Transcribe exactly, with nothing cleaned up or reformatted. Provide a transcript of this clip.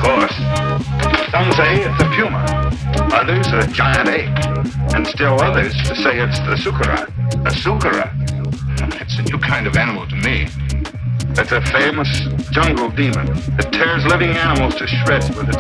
course. Some say it's a puma, others a giant ape, and still others say it's the sukara. A sukara? It's a new kind of animal to me. It's a famous jungle demon that tears living animals to shreds with its